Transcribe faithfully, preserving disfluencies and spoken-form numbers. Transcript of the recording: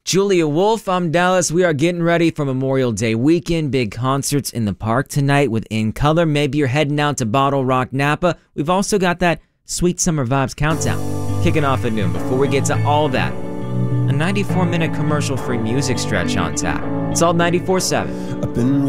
Julia Wolf, I'm Dallas. We are getting ready for Memorial Day weekend. Big concerts in the park tonight with In Color. Maybe you're heading out to Bottle Rock Napa. We've also got that Sweet Summer Vibes countdown kicking off at noon. Before we get to all that, a ninety-four minute commercial-free music stretch on tap. It's all ninety-four seven.